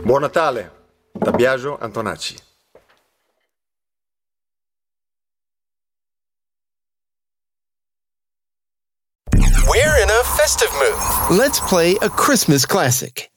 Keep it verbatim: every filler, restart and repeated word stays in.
Buon Natale, da Biagio Antonacci. We're in a festive mood. Let's play a Christmas classic.